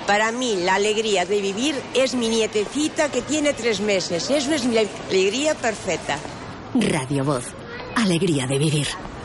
Para mí, la alegría de vivir es mi nietecita que tiene 3 meses. Eso es mi alegría perfecta. Radio Voz. Alegría de vivir.